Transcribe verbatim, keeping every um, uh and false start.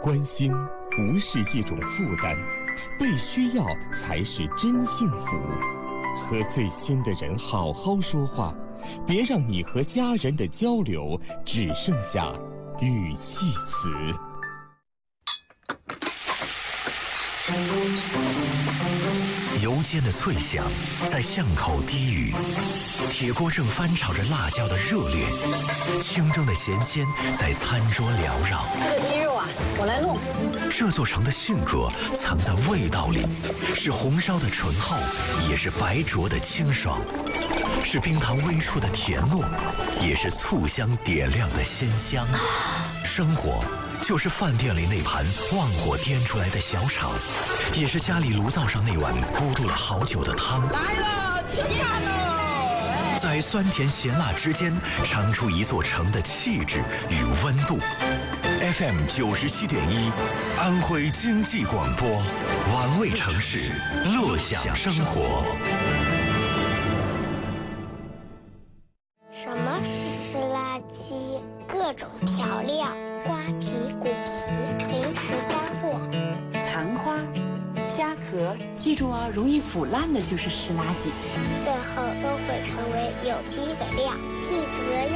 关心不是一种负担，被需要才是真幸福。和最亲的人好好说话，别让你和家人的交流只剩下语气词。 油煎的脆响在巷口低语，铁锅正翻炒着辣椒的热烈，清蒸的咸鲜在餐桌缭绕。 这个鸡肉啊，我来弄。 这座城的性格藏在味道里，是红烧的醇厚，也是白灼的清爽，是冰糖微出的甜糯，也是醋香点亮的鲜香。生活就是饭店里那盘旺火颠出来的小炒，也是家里炉灶上那碗咕嘟了好久的汤。 来了，起饭喽！ 在酸甜咸辣之间，尝出一座城的气质与温度。F M 九十七点一，安徽经济广播，玩味城市，乐享生活。 什么是湿垃圾？各种调料、瓜皮、骨皮、零食干货、 残花、虾壳，记住啊，容易腐烂的就是湿垃圾。 最后都会成为有机的料，记得要